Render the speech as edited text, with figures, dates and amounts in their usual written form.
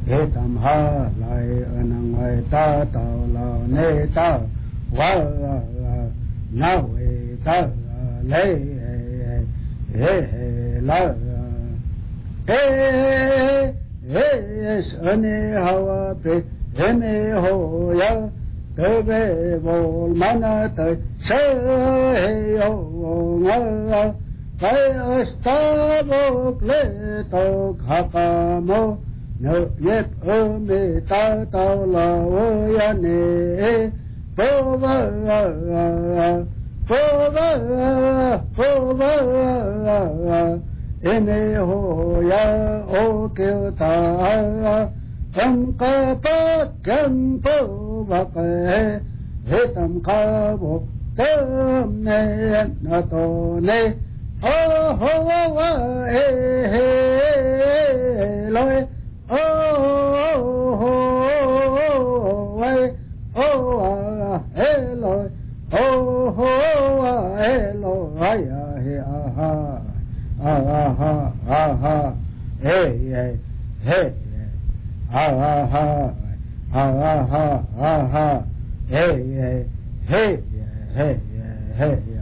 tam ha lai anang ai ta tao la ne ta wa na we ta le la ane hawa pe eme ho ya tebe vol mana ta se yo nga kai asta bok le to khakamo no yet ome ta ta la o ya ne pova eme ho ya o ke ta tam ka pa kam po va he tam ka bo tam ne na to ne ho ho wa he loi ho ho wa ho he loi ho ho he loi ya he aha hey hey aha hey hey hey hey